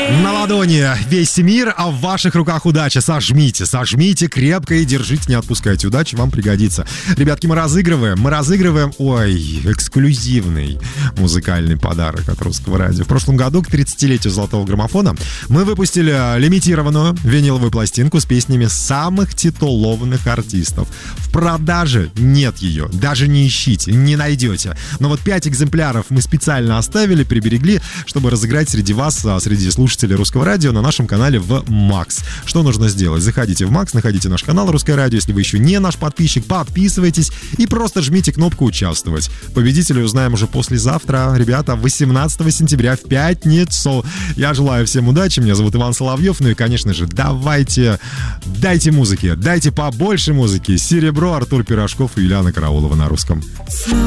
На ладони весь мир, а в ваших руках удача. Сожмите крепко и держите, не отпускайте. Удача вам пригодится. Ребятки, мы разыгрываем, эксклюзивный музыкальный подарок от Русского радио. В прошлом году, к 30-летию Золотого граммофона, мы выпустили лимитированную виниловую пластинку с песнями самых титулованных артистов. В продаже нет ее, даже не ищите, не найдете. Но вот 5 экземпляров мы специально оставили, приберегли, чтобы разыграть среди вас, среди слушателей Русского радио на нашем канале в Макс. Что нужно сделать? Заходите в Макс, находите наш канал Русское радио. Если вы еще не наш подписчик, подписывайтесь и просто жмите кнопку «Участвовать». Победителей узнаем уже послезавтра, ребята, 18 сентября в пятницу. Я желаю всем удачи, меня зовут Иван Соловьев. Ну и, конечно же, дайте музыки, дайте побольше музыки. Серебро, Артур Пирожков и Юлиана Караулова на русском.